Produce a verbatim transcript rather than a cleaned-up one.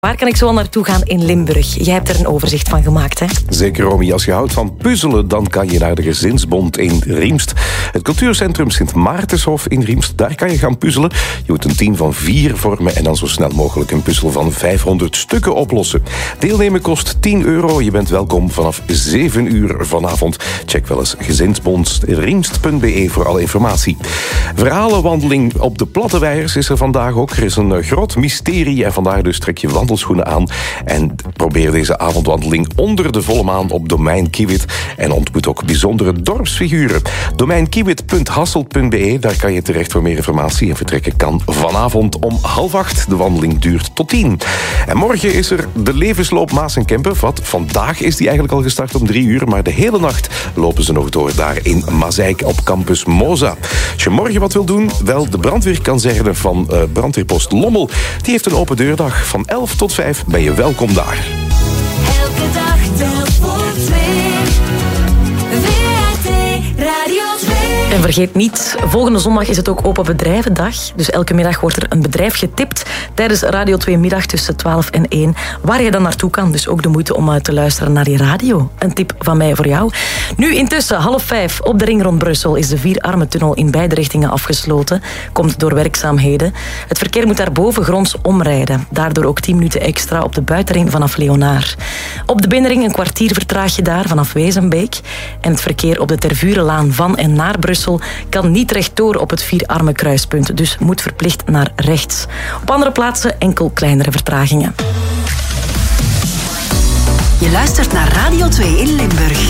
Waar kan ik zo naartoe gaan in Limburg? Jij hebt er een overzicht van gemaakt, hè? Zeker, Romy. Als je houdt van puzzelen, dan kan je naar de Gezinsbond in Riemst. Het cultuurcentrum Sint Maartenshof in Riemst, daar kan je gaan puzzelen. Je moet een team van vier vormen en dan zo snel mogelijk een puzzel van vijfhonderd stukken oplossen. Deelnemen kost tien euro. Je bent welkom vanaf zeven uur vanavond. Check wel eens gezinsbond riemst punt b e voor alle informatie. Verhalenwandeling op de Platte Weijers is er vandaag ook. Er is een groot mysterie en vandaar dus trek je wandelschoenen aan en probeer deze avondwandeling onder de volle maan op Domein Kiewit en ontmoet ook bijzondere dorpsfiguren. domein kiewit punt hasselt punt b e, daar kan je terecht voor meer informatie en vertrekken kan vanavond om half acht. De wandeling duurt tot tien. En morgen is er de levensloop Maas en Kempen. Wat vandaag is die eigenlijk al gestart om drie uur, maar de hele nacht lopen ze nog door daar in Mazeik op campus Moza. Als je morgen wat wil doen, wel, de brandweerkazerne van uh, brandweerpost Lommel, die heeft een open deurdag. Van elf tot vijf ben je welkom daar. Elke dag telt voor twee. V R T Radio twee. En vergeet niet, volgende zondag is het ook Open Bedrijvendag. Dus elke middag wordt er een bedrijf getipt tijdens Radio twee Middag tussen twaalf en één. Waar je dan naartoe kan. Dus ook de moeite om te luisteren naar je radio. Een tip van mij voor jou. Nu intussen, half vijf, op de ring rond Brussel is de Vierarmentunnel in beide richtingen afgesloten. Komt door werkzaamheden. Het verkeer moet daar bovengronds omrijden. Daardoor ook tien minuten extra op de buitenring vanaf Leonaar. Op de binnenring een kwartier vertraag je daar vanaf Wezenbeek. En het verkeer op de Tervurenlaan van en naar Brussel kan niet rechtdoor op het Vierarmenkruispunt, dus moet verplicht naar rechts. Op andere plaatsen enkel kleinere vertragingen. Je luistert naar Radio twee in Limburg.